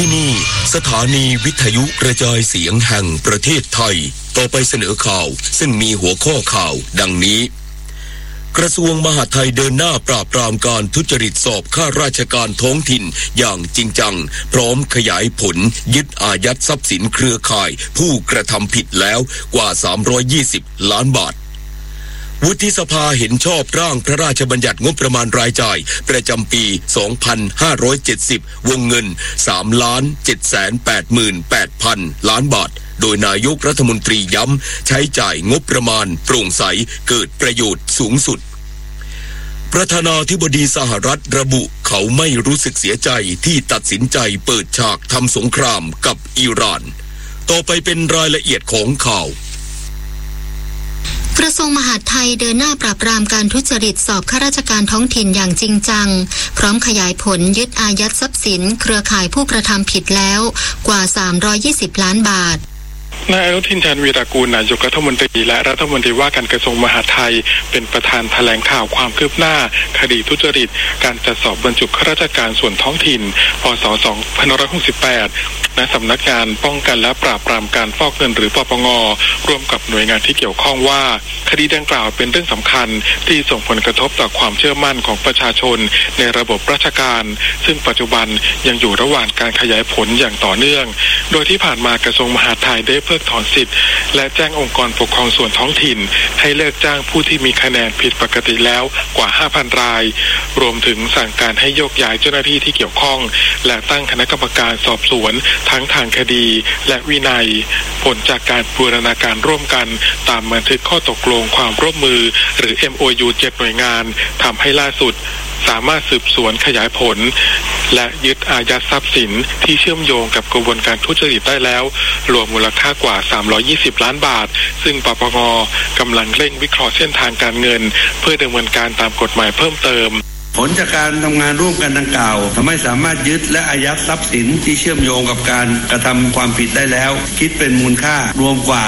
ที่นี่สถานีวิทยุกระจายเสียงแห่งประเทศไทยต่อไปเสนอข่าวซึ่งมีหัวข้อข่าวดังนี้กระทรวงมหาดไทยเดินหน้าปราบปรามการทุจริตสอบข้าราชการท้องถิ่นอย่างจริงจังพร้อมขยายผลยึดอายัดทรัพย์สินเครือข่ายผู้กระทำผิดแล้วกว่า320ล้านบาทวุฒิสภาเห็นชอบร่างพระราชบัญญัติงบประมาณรายจ่ายประจำปี 2570 วงเงิน 3,788,000 ล้านบาทโดยนายกรัฐมนตรีย้ำใช้จ่ายงบประมาณโปร่งใสเกิดประโยชน์สูงสุดประธานาธิบดีสหรัฐระบุเขาไม่รู้สึกเสียใจที่ตัดสินใจเปิดฉากทำสงครามกับอิหร่านต่อไปเป็นรายละเอียดของข่าวกระทรวงมหาดไทยเดินหน้าปราบปรามการทุจริตสอบข้าราชการท้องถิ่นอย่างจริงจังพร้อมขยายผลยึดอายัดทรัพย์สินเครือข่ายผู้กระทำผิดแล้วกว่า320ล้านบาทนายอนุทิน ชาญวีรกูลนายกรัฐมนตรีและรัฐมนตรีว่าการกระทรวงมหาดไทยเป็นประธานแถลงข่าวความคืบหน้าคดีทุจริตการจัดสอบบรรจุข้าราชการส่วนท้องถิ่นพ.ศ. 2568ณสำนักงานป้องกันและปราบปรามการฟอกเงินหรือปปง.ร่วมกับหน่วยงานที่เกี่ยวข้องว่าคดีดังกล่าวเป็นเรื่องสำคัญที่ส่งผลกระทบต่อความเชื่อมั่นของประชาชนในระบบราชการซึ่งปัจจุบันยังอยู่ระหว่างการขยายผลอย่างต่อเนื่องโดยที่ผ่านมากระทรวงมหาดไทยได้เพิกถอนสิทธิ์และแจ้งองค์กรปกครองส่วนท้องถิ่นให้เลิกจ้างผู้ที่มีคะแนนผิดปกติแล้วกว่า 5,000 รายรวมถึงสั่งการให้โยกย้ายเจ้าหน้าที่ที่เกี่ยวข้องและตั้งคณะกรรมการสอบสวนทั้งทางคดีและวินัยผลจากการบูรณาการร่วมกันตามบันทึกข้อตกลงความร่วมมือหรือ MOU 7 หน่วยงานทำให้ล่าสุดสามารถสืบสวนขยายผลและยึดอายัดทรัพย์สินที่เชื่อมโยงกับกระบวนการทุจริตได้แล้วรวมมูลค่ากว่า320ล้านบาทซึ่งปปง.กำลังเร่งวิเคราะห์เส้นทางการเงินเพื่อดำเนินการตามกฎหมายเพิ่มเติมผลจากการทำงานร่วมกันดังกล่าวทำให้สามารถยึดและอายัดทรัพย์สินที่เชื่อมโยงกับการกระทำความผิดได้แล้วคิดเป็นมูลค่ารวมกว่า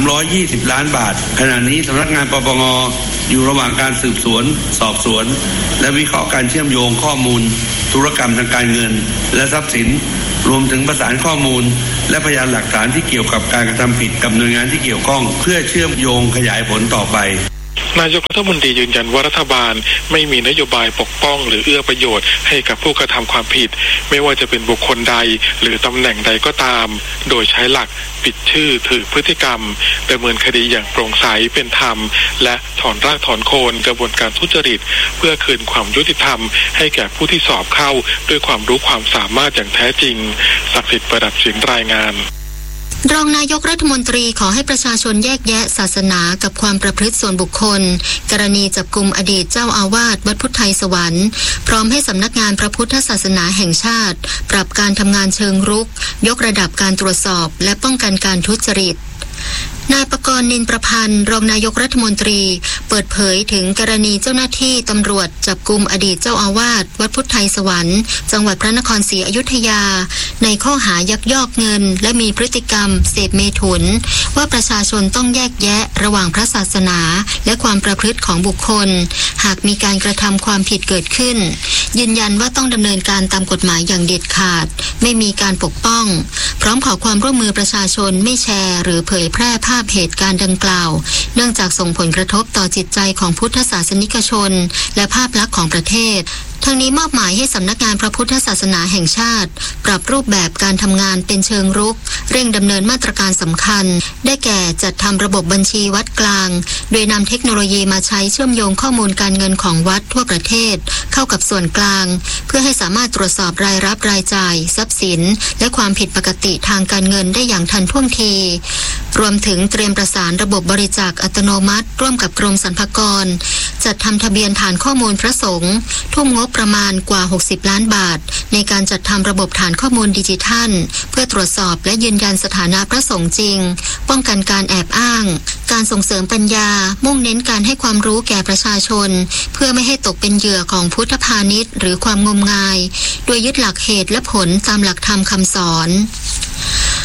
320ล้านบาทขณะนี้สำนักงานปปง.อยู่ระหว่างการสืบสวนสอบสวนและวิเคราะห์การเชื่อมโยงข้อมูลธุรกรรมทางการเงินและทรัพย์สินรวมถึงประสานข้อมูลและพยานหลักฐานที่เกี่ยวกับการกระทำผิดกับหน่วยงานที่เกี่ยวข้องเพื่อเชื่อมโยงขยายผลต่อไปนายกรัฐมนตรียืนยันว่ารัฐบาลไม่มีนโยบายปกป้องหรือเอื้อประโยชน์ให้กับผู้กระทำความผิดไม่ว่าจะเป็นบุคคลใดหรือตำแหน่งใดก็ตามโดยใช้หลักปิดชื่อถือพฤติกรรมดำเนินคดีอย่างโปร่งใสเป็นธรรมและถอนรากถอนโคนกระบวนการทุจริตเพื่อคืนความยุติธรรมให้แก่ผู้ที่สอบเข้าด้วยความรู้ความสามารถอย่างแท้จริงศักดิ์สิทธิ์ประดับสินรายงานรองนายกรัฐมนตรีขอให้ประชาชนแยกแยะศาสนากับความประพฤติส่วนบุคคลกรณีจับกุมอดีตเจ้าอาวาสวัดพุทธไทยสวรรค์พร้อมให้สำนักงานพระพุทธศาสนาแห่งชาติปรับการทำงานเชิงรุกยกระดับการตรวจสอบและป้องกันการทุจริตนายประกรณ์ นินประพันธ์รองนายกรัฐมนตรีเปิดเผยถึงกรณีเจ้าหน้าที่ตำรวจจับกุมอดีตเจ้าอาวาสวัดพุทธไทยสวรรค์จังหวัดพระนครศรีอยุธยาในข้อหายักยอกเงินและมีพฤติกรรมเสพเมถุนว่าประชาชนต้องแยกแยะระหว่างพระศาสนาและความประพฤติของบุคคลหากมีการกระทำความผิดเกิดขึ้นยืนยันว่าต้องดำเนินการตามกฎหมายอย่างเด็ดขาดไม่มีการปกป้องพร้อมขอความร่วมมือประชาชนไม่แชร์หรือเผยแพร่ภาพเหตุการณ์ดังกล่าวเนื่องจากส่งผลกระทบต่อจิตใจของพุทธศาสนิกชนและภาพลักษณ์ของประเทศทั้งนี้มอบหมายให้สำนักงานพระพุทธศาสนาแห่งชาติปรับรูปแบบการทำงานเป็นเชิงรุกเร่งดำเนินมาตรการสำคัญได้แก่จัดทำระบบบัญชีวัดกลางโดยนำเทคโนโลยีมาใช้เชื่อมโยงข้อมูลการเงินของวัดทั่วประเทศเข้ากับส่วนกลางเพื่อให้สามารถตรวจสอบรายรับรายจ่ายทรัพย์สินและความผิดปกติทางการเงินได้อย่างทันท่วงทีรวมถึงเตรียมประสานระบบบริจาคอัตโนมัติร่วมกับกรมสรรพากรจัดทำทะเบียนฐานข้อมูลพระสงฆ์ทุ่มงบประมาณกว่า60ล้านบาทในการจัดทำระบบฐานข้อมูลดิจิทัลเพื่อตรวจสอบและยืนยันสถานะพระสงฆ์จริงป้องกันการแอบอ้างการส่งเสริมปัญญามุ่งเน้นการให้ความรู้แก่ประชาชนเพื่อไม่ให้ตกเป็นเหยื่อของพุทธพาณิชย์หรือความงมงายโดยยึดหลักเหตุและผลตามหลักธรรมคำสอน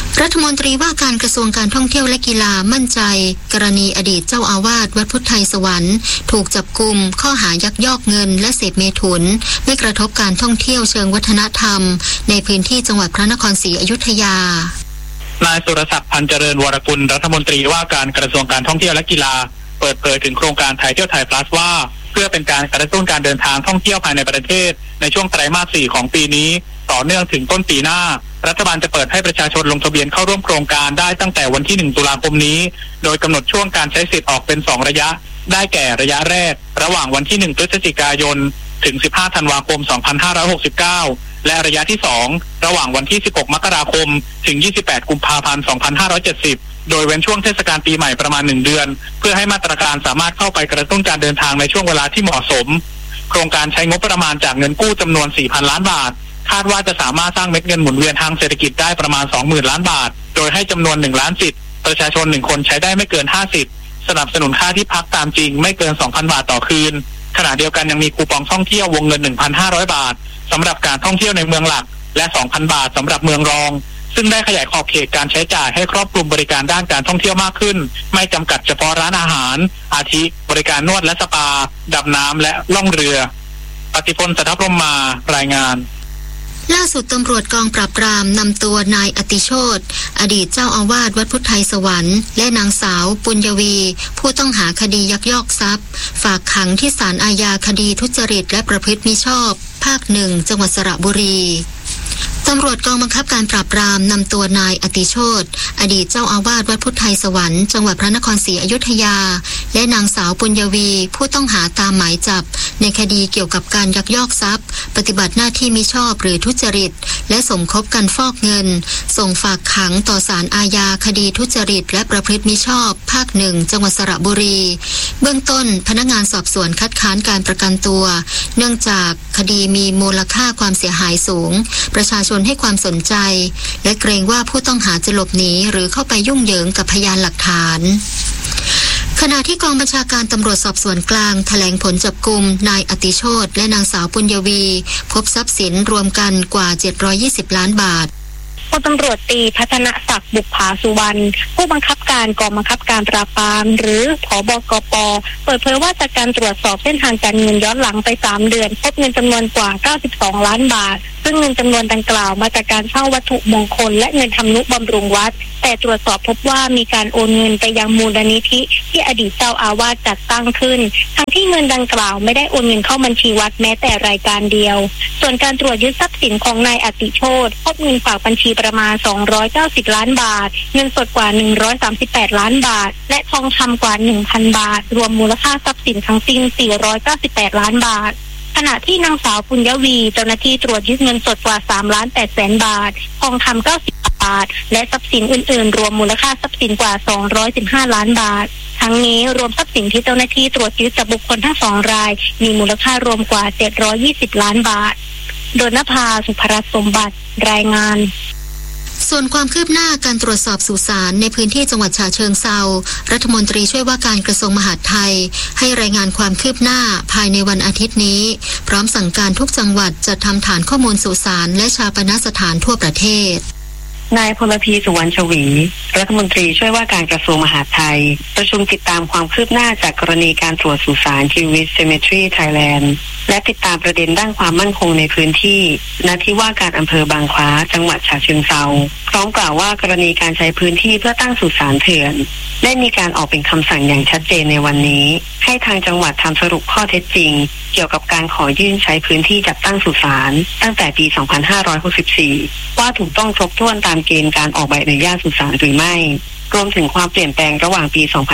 รัฐมนตรีว่าการกระทรวงการท่องเที่ยวและกีฬามั่นใจกรณีอดีตเจ้าอาวาสวัดพุทธไทยสวรรค์ถูกจับกุมข้อหายักยอกเงินและเสพเมถุนไม่กระทบการท่องเที่ยวเชิงวัฒนธรรมในพื้นที่จังหวัดพระนครศรีอยุธยานายสุรศักดิ์พันเจริญวรกุลรัฐมนตรีว่าการกระทรวงการท่องเที่ยวและกีฬาเปิดเผยถึงโครงการไทยเที่ยวไทย Plus ว่าเพื่อเป็นการกระตุ้นการเดินทางท่องเที่ยวภายในประเทศในช่วงไตรมาส 4ของปีนี้ต่อเนื่องถึงต้นปีหน้ารัฐบาลจะเปิดให้ประชาชนลงทะเบียนเข้าร่วมโครงการได้ตั้งแต่วันที่1ตุลาคมนี้โดยกำหนดช่วงการใช้สิทธิ์ออกเป็น2ระยะได้แก่ระยะแรกระหว่างวันที่1พฤศจิกายนถึง15ธันวาคม2569และระยะที่2ระหว่างวันที่16มกราคมถึง28กุมภาพันธ์2570โดยเว้นช่วงเทศกาลปีใหม่ประมาณ1เดือนเพื่อให้มาตรการสามารถเข้าไปกระตุ้นการเดินทางในช่วงเวลาที่เหมาะสมโครงการใช้งบประมาณจากเงินกู้จำนวน 4,000 ล้านบาทคาดว่าจะสามารถสร้างเม็ดเงินหมุนเวียนทางเศรษฐกิจได้ประมาณ 20,000 ล้านบาทโดยให้จำนวน1ล้านสิทธิ์ประชาชน1คนใช้ได้ไม่เกิน5สิทธิ์สนับสนุนค่าที่พักตามจริงไม่เกิน 2,000 บาทต่อคืนขณะเดียวกันยังมีคูปองท่องเที่ยววงเงิน 1,500 บาทสำหรับการท่องเที่ยวในเมืองหลักและ 2,000 บาทสำหรับเมืองรองซึ่งได้ขยายขอบเขตการใช้จ่ายให้ครอบคลุมบริการด้านการท่องเที่ยวมากขึ้นไม่จำกัดเฉพาะร้านอาหารอาทิบริการนวดและสปาดำน้ำและล่องเรือปฏิพล สัทธพรหมมารายงานล่าสุดตำรวจกองปราบปรามนำตัวนายอติโชติอดีตเจ้าอาวาสวัดพุทธไทยสวรรค์และนางสาวปุญญวีผู้ต้องหาคดียักยอกทรัพย์ฝากขังที่ศาลอาญาคดีทุจริตและประพฤติมิชอบภาค 1จังหวัดสระบุรีตำรวจกองบังคับการปราบปรามนำตัวนายอติโชติอดีตเจ้าอาวาสวัดพุทธไทยสวรรค์จังหวัดพระนครศรีอยุธยาและนางสาวปุญญวีผู้ต้องหาตามหมายจับในคดีเกี่ยวกับการยักยอกทรัพย์ปฏิบัติหน้าที่มิชอบหรือทุจริตและสมคบกันฟอกเงินส่งฝากขังต่อศาลอาญาคดีทุจริตและประพฤติมิชอบภาค 1จังหวัดสระบุรีเบื้องต้นพนักงานสอบสวนคัดค้านการประกันตัวเนื่องจากคดีมีมูลค่าความเสียหายสูงประชาชนให้ความสนใจและเกรงว่าผู้ต้องหาจะหลบหนีหรือเข้าไปยุ่งเหยิงกับพยานหลักฐานขณะที่กองบัญชาการตำรวจสอบสวนกลางแถลงผลจับกุมนายอติโชติและนางสาวปุญญวีพบทรัพย์สินรวมกันกว่า720ล้านบาทพลตำรวจตรีพัฒนศักดิ์บุภาสุวรรณผู้บังคับการกองบังคับการปราบปรามหรือผบกป.เปิดเผยว่าจากการตรวจสอบเส้นทางการเงินย้อนหลังไป3เดือนพบเงินจำนวนกว่า92ล้านบาทซึ่งเงินจำนวนดังกล่าวมาจากการเช่าวัตถุมงคลและเงินทำนุบำรุงวัดแต่ตรวจสอบพบว่ามีการโอนเงินไปยังมูลนิธิที่อดีตเจ้าอาวาสจัดตั้งขึ้นทั้งที่เงินดังกล่าวไม่ได้โอนเงินเข้าบัญชีวัดแม้แต่รายการเดียวส่วนการตรวจยึดทรัพย์สินของนายอติโชติพบเงินฝากบัญชีประมาณ290ล้านบาทเงินสดกว่า138ล้านบาทและทองคำกว่า 1,000 บาทรวมมูลค่าทรัพย์สินทั้งสิ้น498ล้านบาทขณะที่นางสาวปุญญวีเจ้าหน้าที่ตรวจยึดเงินสดกว่า3,800,000 บาททองคำ90บาทและทรัพย์สินอื่นๆรวมมูลค่าทรัพย์สินกว่า215ล้านบาททั้งนี้รวมทรัพย์สินที่เจ้าหน้าที่ตรวจยึดจากบุคคลทั้ง2รายมีมูลค่ารวมกว่า720ล้านบาทโดยนภาสุภรัตน์สมบัติรายงานส่วนความคืบหน้าการตรวจสอบสุสานในพื้นที่จังหวัดฉะเชิงเทรารัฐมนตรีช่วยว่าการกระทรวงมหาดไทยให้รายงานความคืบหน้าภายในวันอาทิตย์นี้พร้อมสั่งการทุกจังหวัดจัดทำฐานข้อมูลสุสานและชาปนสถานทั่วประเทศนายพลพีสุวรรณชวีรัฐมนตรีช่วยว่าการกระทรวงมหาดไทยประชุมติดตามความคืบหน้าจากกรณีการตรวจสุสาน Jewish Cemetery Thailand และติดตามประเด็นด้านความมั่นคงในพื้นที่ณที่ว่าการอำเภอบางคล้าจังหวัดฉะเชิงเทราพร้อมกล่าวว่ากรณีการใช้พื้นที่เพื่อตั้งสุสานเถื่อนได้มีการออกเป็นคำสั่งอย่างชัดเจนในวันนี้ให้ทางจังหวัดทำสรุปข้อเท็จจริงเกี่ยวกับการขอยื่นใช้พื้นที่จัดตั้งสุสานตั้งแต่ปี 2564 ว่าถูกต้องครบถ้วนตามเกณฑ์การออกใบอนุญาตสุสานหรือไม่รวมถึงความเปลี่ยนแปลงระหว่างปี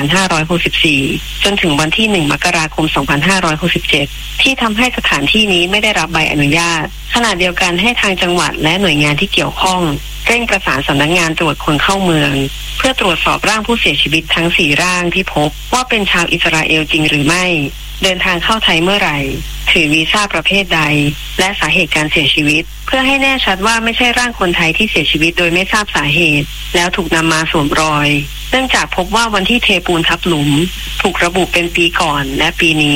2564 จนถึงวันที่ 1 มกราคม 2567 ที่ทำให้สถานที่นี้ไม่ได้รับใบอนุญาตขณะเดียวกันให้ทางจังหวัดและหน่วยงานที่เกี่ยวข้องเร่งประสานสำนักงานตรวจคนเข้าเมืองเพื่อตรวจสอบร่างผู้เสียชีวิตทั้ง 4 ร่างที่พบว่าเป็นชาวอิสราเอลจริงหรือไม่เดินทางเข้าไทยเมื่อไหร่ถือวีซ่าประเภทใดและสาเหตุการเสียชีวิตเพื่อให้แน่ชัดว่าไม่ใช่ร่างคนไทยที่เสียชีวิตโดยไม่ทราบสาเหตุแล้วถูกนำมาสวมรอยเนื่องจากพบว่าวันที่เทปูนทับหลุมถูกระบุเป็นปีก่อนและปีนี้เท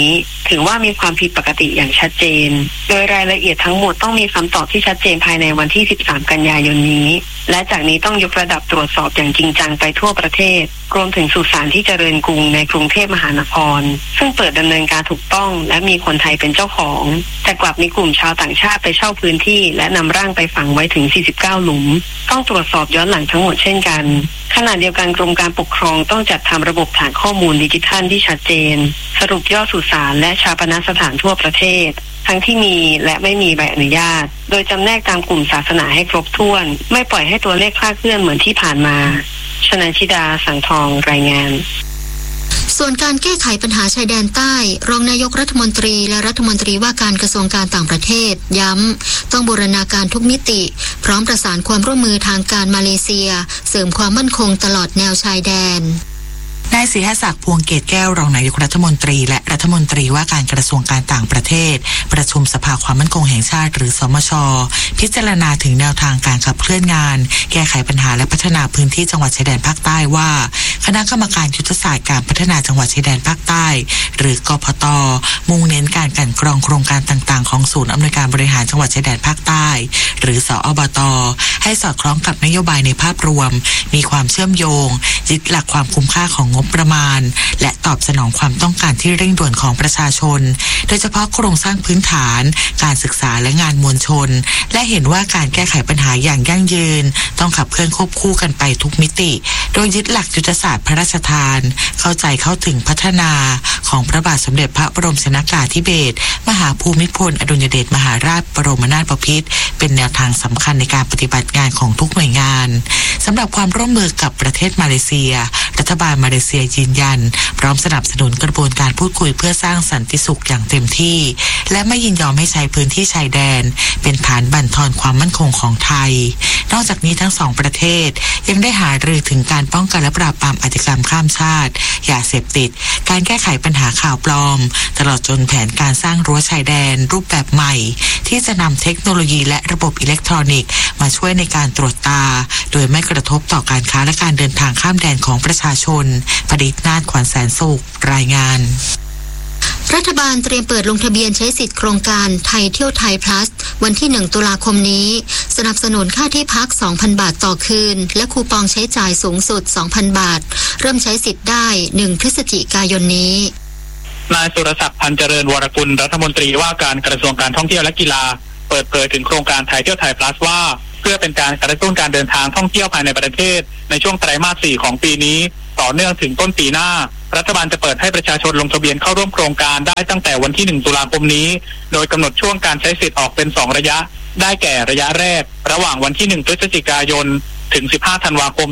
ถือว่ามีความผิดปกติอย่างชัดเจนโดยรายละเอียดทั้งหมดต้องมีคำตอบที่ชัดเจนภายในวันที่13กันยายนนี้และจากนี้ต้องยกระดับตรวจสอบอย่างจริงจังไปทั่วประเทศรวมถึงสุสานที่เจริญกรุงในกรุงเทพมหานครซึ่งเปิดดำเนินการถูกต้องและมีคนไทยเป็นเจ้าของแต่กลับมีกลุ่มชาวต่างชาติไปเช่าพื้นที่และนำร่างไปฝังไว้ถึง49หลุมต้องตรวจสอบย้อนหลังทั้งหมดเช่นกันขณะเดียวกันกรมการปกครองต้องจัดทำระบบฐานข้อมูลดิจิทัลที่ชัดเจนสรุปยอดสุสานและชาปนสถานทั่วประเทศทั้งที่มีและไม่มีใบอนุญาตโดยจำแนกตามกลุ่มศาสนาให้ครบถ้วนไม่ปล่อยให้ตัวเลขคลาดเคลื่อนเหมือนที่ผ่านมาชนันชิดาสังทองรายงานส่วนการแก้ไขปัญหาชายแดนใต้รองนายกรัฐมนตรีและรัฐมนตรีว่าการกระทรวงการต่างประเทศย้ำต้องบูรณาการทุกมิติพร้อมประสานความร่วมมือทางการมาเลเซียเสริมความมั่นคงตลอดแนวชายแดนนายศรีหศักดิ์พวงเกตแก้วรองนายกรัฐมนตรีและรัฐมนตรีว่าการกระทรวงการต่างประเทศประชุมสภาความมั่นคงแห่งชาติหรือสมช.พิจารณาถึงแนวทางการขับเคลื่อนงานแก้ไขปัญหาและพัฒนาพื้นที่จังหวัดชายแดนภาคใต้ว่าคณะกรรมการยุทธศาสตร์การพัฒนาจังหวัดชายแดนภาคใต้หรือกพต.มุ่งเน้นการกลั่นกรองโครงการต่างๆของศูนย์อำนวยการบริหารจังหวัดชายแดนภาคใต้หรือสอบต.ให้สอดคล้องกับนโยบายในภาพรวมมีความเชื่อมโยงยึดหลักความคุ้มค่าของงบประมาณและตอบสนองความต้องการที่เร่งด่วนของประชาชนโดยเฉพาะโครงสร้างพื้นฐานการศึกษาและงานมวลชนและเห็นว่าการแก้ไขปัญหาอย่างยั่งยืนต้องขับเคลื่อนควบคู่กันไปทุกมิติโดยยึดหลักยุทธศาสตร์พระราชทานเข้าใจเข้าถึงพัฒนาของพระบาทสมเด็จพระบรมชนกาธิเบศรมหาภูมิพลอดุลยเดชมหาราชบรมนาถบพิตรเป็นแนวทางสำคัญในการปฏิบัติงานของทุกหน่วยงานสำหรับความร่วมมือกับประเทศมาเลเซียรัฐบาลมาเลเซียยืนยันพร้อมสนับสนุนกระบวนการพูดคุยเพื่อสร้างสันติสุขอย่างเต็มที่และไม่ยินยอมให้ใช้พื้นที่ชายแดนเป็นฐานบั่นทอนความมั่นคงของไทยนอกจากนี้ทั้งสองประเทศยังได้หารือถึงการป้องกันและปราบปรามอาชญากรรมข้ามชาติยาเสพติดการแก้ไขปัญหาข่าวปลอมตลอดจนแผนการสร้างรั้วชายแดนรูปแบบใหม่ที่จะนำเทคโนโลยีและระบบอิเล็กทรอนิกส์มาช่วยในการตรวจตาโดยไม่กระทบต่อการค้าและการเดินทางข้ามแดนของประชาชนผลิตนาฏขวัญแสนสุขรายงานรัฐบาลเตรียมเปิดลงทะเบียนใช้สิทธิโครงการไทยเที่ยวไทย plus วันที่1ตุลาคมนี้สนับสนุนค่าที่พัก 2,000 บาทต่อคืนและคูปองใช้จ่ายสูงสุด 2,000 บาทเริ่มใช้สิทธิ์ได้1พฤศจิกายนนี้นายสุรศักดิ์พันเจริญวรกุลรัฐมนตรีว่าการกระทรวงการท่องเที่ยวและกีฬาเปิดเผยถึงโครงการไทยเที่ยวไทย plus ว่าเพื่อเป็นการกระตุ้นการเดินทางท่องเที่ยวภายในประเทศในช่วงไตรมาส 4ของปีนี้ต่อเนื่องถึงต้นปีหน้ารัฐบาลจะเปิดให้ประชาชนลงทะเบียนเข้าร่วมโครงการได้ตั้งแต่วันที่1ตุลาคมนี้โดยกำหนดช่วงการใช้สิทธิ์ออกเป็น2ระยะได้แก่ระยะแรกระหว่างวันที่1พฤศจิกายนถึง15ธันวาคม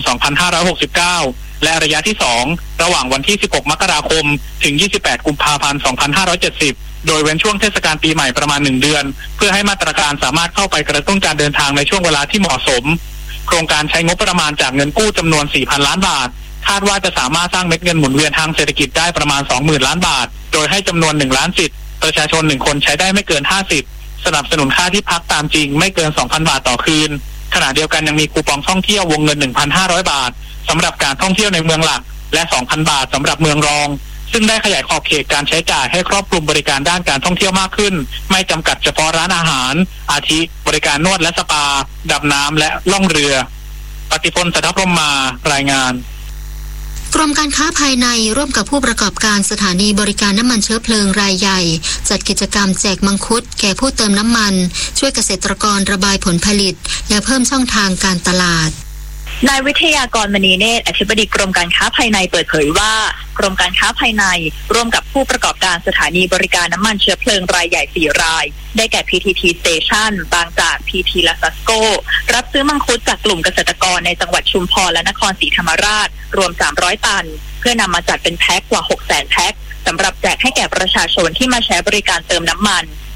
2569และระยะที่2ระหว่างวันที่16มกราคมถึง28กุมภาพันธ์2570โดยเว้นช่วงเทศกาลปีใหม่ประมาณ1เดือนเพื่อให้มาตรการสามารถเข้าไปกระตุ้นการเดินทางในช่วงเวลาที่เหมาะสมโครงการใช้งบประมาณจากเงินกู้จำนวน 4,000 ล้านบาทคาดว่าจะสามารถสร้างเม็ดเงินหมุนเวียนทางเศรษฐกิจได้ประมาณ 20,000 ล้านบาทโดยให้จำนวน1ล้านสิทธิ์ประชาชน1คนใช้ได้ไม่เกิน5สิทธิ์สนับสนุนค่าที่พักตามจริงไม่เกิน 2,000 บาทต่อคืนขณะเดียวกันยังมีคูปองท่องเที่ยววงเงิน 1,500 บาทสำหรับการท่องเที่ยวในเมืองหลักและ 2,000 บาทสำหรับเมืองรองซึ่งได้ขยายขอบเขตการใช้จ่ายให้ครอบคลุมบริการด้านการท่องเที่ยวมากขึ้นไม่จำกัดเฉพาะร้านอาหารอาทิบริการนวดและสปาดำน้ำและล่องเรือปฏิพล สัทธพรหมมารายงานกรมการค้าภายในร่วมกับผู้ประกอบการสถานีบริการน้ำมันเชื้อเพลิงรายใหญ่จัดกิจกรรมแจกมังคุดแก่ผู้เติมน้ำมันช่วยเกษตรกรระบายผลผลิตและเพิ่มช่องทางการตลาดนายวิทยากรมณีเนตรอธิบดีกรมการค้าภายในเปิดเผยว่ากรมการค้าภายในร่วมกับผู้ประกอบการสถานีบริการน้ำมันเชื้อเพลิงรายใหญ่4รายได้แก่ PTT Station บางจาก PT Lasasco รับซื้อมังคุดจากกลุ่มเกษตรกรในจังหวัดชุมพรและนครศรีธรรมราชรวม300ตันเพื่อนำมาจัดเป็นแพ็คกว่า 600,000 แพ็คสำหรับแจกให้แก่ประชาชนที่มาใช้บริการเติมน้ำมัน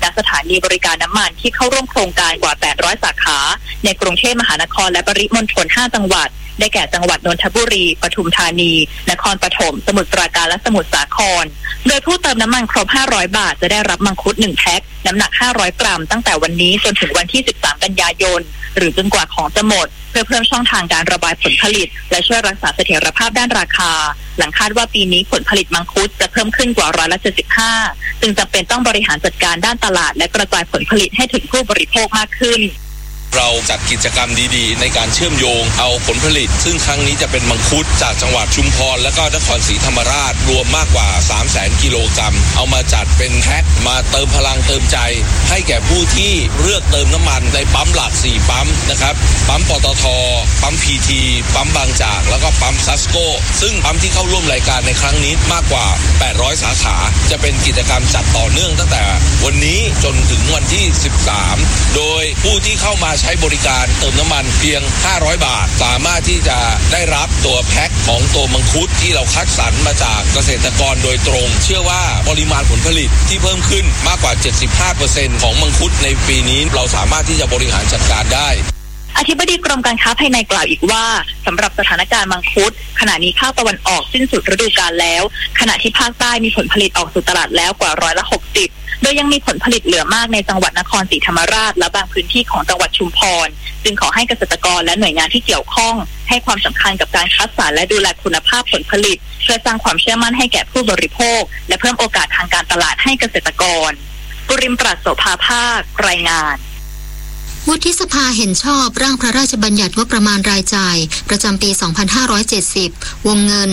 ณสถานีบริการน้ำมันที่เข้าร่วมโครงการกว่า800สาขาในกรุงเทพมหานครและปริมณฑล5จังหวัดได้แก่จังหวัดนนทบุรีปทุมธานีนครปฐมสมุทรปราการและสมุทรสาครโดยผู้เติมน้ำมันครบ500บาทจะได้รับมังคุด1แพ็คน้ำหนัก500กรัมตั้งแต่วันนี้จนถึงวันที่13กันยายนหรือจนกว่าของจะหมดเพื่อเพิ่มช่องทางการระบายผลผลิตและช่วยรักษาเสถียรภาพด้านราคาหลังคาดว่าปีนี้ผลผลิตมังคุดจะเพิ่มขึ้นกว่า75%จึงจำเป็นต้องบริหารจัดการด้านตลาดและกระจายผลผลิตให้ถึงผู้บริโภคมากขึ้นเราจัดกิจกรรมดีๆในการเชื่อมโยงเอาผลผลิตซึ่งครั้งนี้จะเป็นมังคุดจากจังหวัดชุมพรและก็นครศรีธรรมราชรวมมากกว่า 300,000 กิโลกรัมเอามาจัดเป็นแพ็คมาเติมพลังเติมใจให้แก่ผู้ที่เลือกเติมน้ำมันในปั๊มหลัก4ปั๊มนะครับปั๊มปตท.ปั๊ม PT ปั๊มบางจากแล้วก็ปั๊มซัสโกซึ่งปั๊มที่เข้าร่วมรายการในครั้งนี้มากกว่า800สาขาจะเป็นกิจกรรมจัดต่อเนื่องตั้งแต่วันนี้จนถึงวันที่13โดยผู้ที่เข้ามาใช้บริการเติมน้ำมันเพียง500บาทสามารถที่จะได้รับตัวแพ็คของตัวมังคุดที่เราคัดสรรมาจากเกษตรกรโดยตรงเชื่อว่าปริมาณผลผลิตที่เพิ่มขึ้นมากกว่า 75% ของมังคุดในปีนี้เราสามารถที่จะบริหารจัดการได้อธิบดีกรมการค้าภายในกล่าวอีกว่าสำหรับสถานการณ์มังคุดขณะนี้ภาคตะวันออกสิ้นสุดฤดูกาลแล้วขณะที่ภาคใต้มีผลผลิตออกสู่ตลาดแล้วกว่า60%โดยยังมีผลผลิตเหลือมากในจังหวัดนครศรีธรรมราชและบางพื้นที่ของจังหวัดชุมพรจึงขอให้เกษตรกรและหน่วยงานที่เกี่ยวข้องให้ความสำคัญกับการคัดสรรและดูแลคุณภาพผลผลิตเพื่อสร้างความเชื่อมั่นให้แก่ผู้บริโภคและเพิ่มโอกาสทางการตลาดให้เกษตรกรปุริมปรัชโสภาภาครายงานวุฒิสภาเห็นชอบร่างพระราชบัญญัติงบประมาณรายจ่ายประจำปี 2570 วงเงิน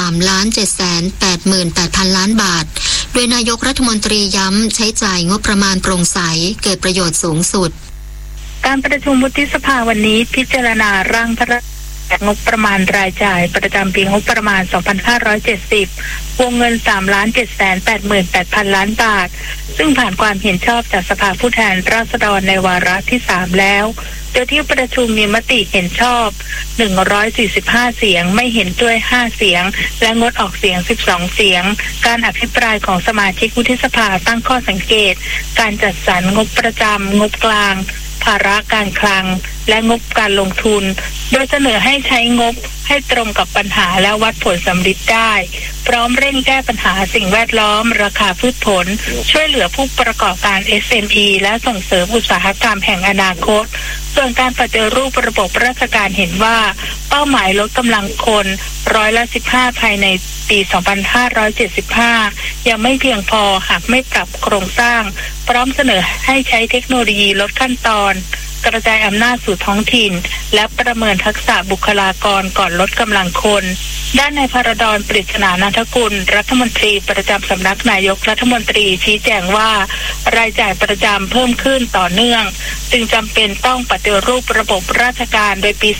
3,788,000 ล้านบาทโดยนายกรัฐมนตรีย้ำใช้จ่ายงบประมาณโปร่งใสเกิดประโยชน์สูงสุดการประชุมวุฒิสภาวันนี้พิจารณาร่างพระราชบัญญัติงบประมาณรายจ่ายประจำปีงบประมาณ 2570 วงเงิน 3,788,000 ล้านบาทซึ่งผ่านความเห็นชอบจากสภาผู้แทนราษฎรในวาระที่ 3 แล้วโดยที่ประชุมมีมติเห็นชอบ145เสียงไม่เห็นด้วย5เสียงและงดออกเสียง12เสียงการอภิปรายของสมาชิกวุฒิสภาตั้งข้อสังเกตการจัดสรรงบประจำงบกลางภาระการคลังและงบการลงทุนโดยเสนอให้ใช้งบให้ตรงกับปัญหาและวัดผลสำฤทธิ์ได้พร้อมเร่งแก้ปัญหาสิ่งแวดล้อมราคาพืชผลช่วยเหลือผู้ประกอบการ SME และส่งเสริมอุตสาหกรรมแห่งอนาคตส่วนการปฏิรูประบบราชการเห็นว่าเป้าหมายลดกำลังคน15%ภายในปี 2575 ยังไม่เพียงพอหากไม่ปรับโครงสร้างพร้อมเสนอให้ใช้เทคโนโลยีลดขั้นตอนกระจายอำนาจสู่ท้องถิ่นและประเมินทักษะบุคลากรก่อนลดกำลังคนด้านนายพระดร ปริศนานันทกุลรัฐมนตรีประจำสำนักนายกรัฐมนตรีชี้แจงว่ารายจ่ายประจำเพิ่มขึ้นต่อเนื่องจึงจำเป็นต้องปฏิรูประบบราชการโดยปี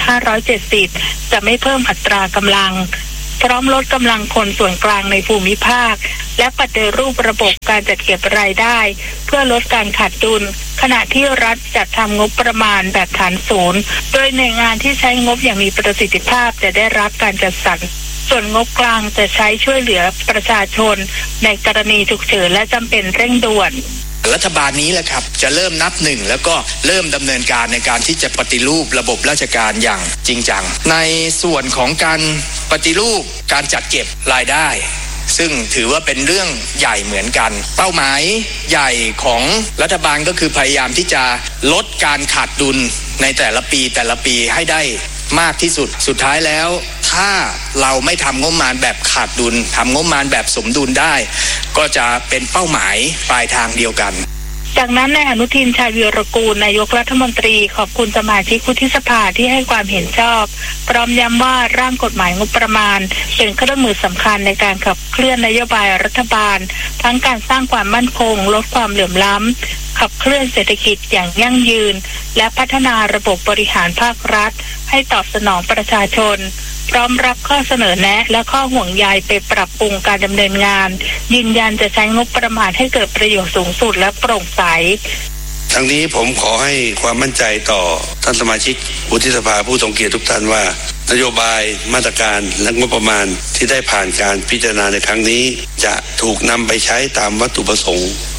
2570 จะไม่เพิ่มอัตรากำลังพร้อมลดกำลังคนส่วนกลางในภูมิภาคและปฏิรูประบบการจัดเก็บรายได้เพื่อลดการขาดดุลขณะที่รัฐจัดทำงบประมาณแบบฐานศูนย์โดยหน่วยงานที่ใช้งบอย่างมีประสิทธิภาพจะได้รับการจัดสรรส่วนงบกลางจะใช้ช่วยเหลือประชาชนในกรณีฉุกเฉินและจำเป็นเร่งด่วนรัฐบาลนี้แหละครับจะเริ่มนับหนึ่งแล้วก็เริ่มดำเนินการในการที่จะปฏิรูประบบราชการอย่างจริงจังในส่วนของการปฏิรูปการจัดเก็บรายได้ซึ่งถือว่าเป็นเรื่องใหญ่เหมือนกันเป้าหมายใหญ่ของรัฐบาลก็คือพยายามที่จะลดการขาดดุลในแต่ละปีให้ได้มากที่สุดสุดท้ายแล้วถ้าเราไม่ทำงบประมาณแบบขาดดุลทำงบประมาณแบบสมดุลได้ก็จะเป็นเป้าหมายปลายทางเดียวกันจากนั้นนายอนุทินชาญวีรกูลนายกรัฐมนตรีขอบคุณสมาชิกวุฒิสภาที่ให้ความเห็นชอบพร้อมย้ำว่าร่างกฎหมายงบประมาณเป็นเครื่องมือสำคัญในการขับเคลื่อนนโยบายรัฐบาลทั้งการสร้างความมั่นคงลดความเหลื่อมล้ำขับเคลื่อนเศรษฐกิจอย่างยั่งยืนและพัฒนาระบบบริหารภาครัฐให้ตอบสนองประชาชนพร้อมรับข้อเสนอแนะและข้อห่วงใยไปปรับปรุงการดำเนินงานยืนยันจะใช้งบประมาณให้เกิดประโยชน์สูงสุดและโปร่งใสทั้งนี้ผมขอให้ความมั่นใจต่อท่านสมาชิกวุฒิสภาผู้ทรงเกียรติทุกท่านว่านโยบายมาตรการและงบประมาณที่ได้ผ่านการพิจารณาในครั้งนี้จะถูกนำไปใช้ตามวัตถุประสงค์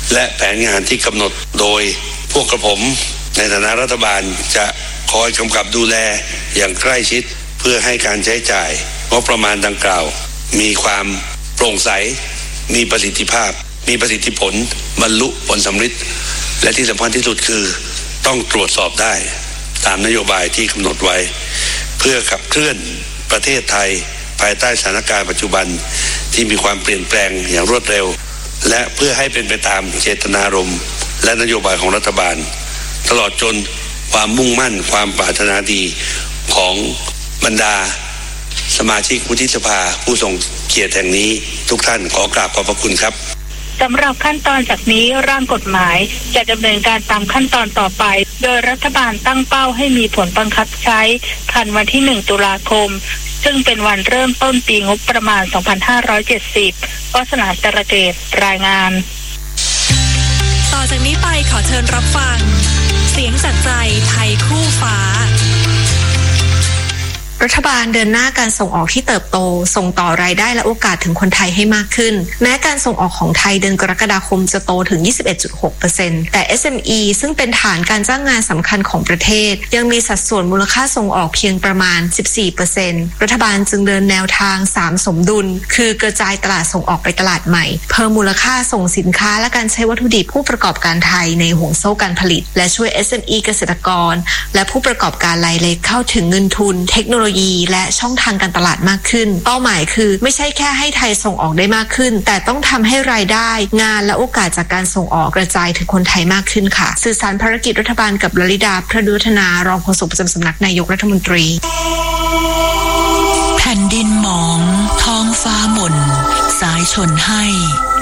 และแผนงานที่กำหนดโดยพวกกระผมในฐานะรัฐบาลจะคอยกำกับดูแลอย่างใกล้ชิดเพื่อให้การใช้จ่ายงบประมาณดังกล่าวมีความโปร่งใสมีประสิทธิภาพมีประสิทธิผลบรรลุผลสำเร็จและที่สำคัญที่สุดคือต้องตรวจสอบได้ตามนโยบายที่กำหนดไว้เพื่อขับเคลื่อนประเทศไทยภายใต้สถานการณ์ปัจจุบันที่มีความเปลี่ยนแปลงอย่างรวดเร็วและเพื่อให้เป็นไปตามเจตนารมณ์และนโยบายของรัฐบาลตลอดจนความมุ่งมั่นความปรารถนาดีของบรรดาสมาชิกวุฒิสภาผู้ทรงเกียรติแห่งนี้ทุกท่านขอกราบขอบพระคุณครับสำหรับขั้นตอนจากนี้ร่างกฎหมายจะดำเนินการตามขั้นตอนต่อไปโดยรัฐบาลตั้งเป้าให้มีผลบังคับใช้ทันวันที่1 ตุลาคมซึ่งเป็นวันเริ่มต้นปีงบประมาณ 2570 วาสนาจรเกตรายงานต่อจากนี้ไปขอเชิญรับฟังเสียงจากใจไทยคู่ฟ้ารัฐบาลเดินหน้าการส่งออกที่เติบโตส่งต่อรายได้และโอกาสถึงคนไทยให้มากขึ้นแม้การส่งออกของไทยเดือนกรกฎาคมจะโตถึง 21.6% แต่ SME ซึ่งเป็นฐานการจ้างงานสำคัญของประเทศยังมีสัดส่วนมูลค่าส่งออกเพียงประมาณ 14% รัฐบาลจึงเดินแนวทาง3สมดุลคือกระจายตลาดส่งออกไปตลาดใหม่เพิ่มมูลค่าส่งสินค้าและการใช้วัตถุดิบผู้ประกอบการไทยในห่วงโซ่การผลิตและช่วย SME เกษตรกรและผู้ประกอบการรายเล็กเข้าถึงเงินทุนเทคโนโลยีและช่องทางการตลาดมากขึ้นเป้าหมายคือไม่ใช่แค่ให้ไทยส่งออกได้มากขึ้นแต่ต้องทำให้รายได้งานและโอกาสจากการส่งออกกระจายถึงคนไทยมากขึ้นค่ะสื่อสารภารกิจรัฐบาลกับลลิดาพระดุวัฒนารองโฆษกประจำสำนักนายกรัฐมนตรีแผ่นดินหมองท้องฟ้าหม่นสายชนให้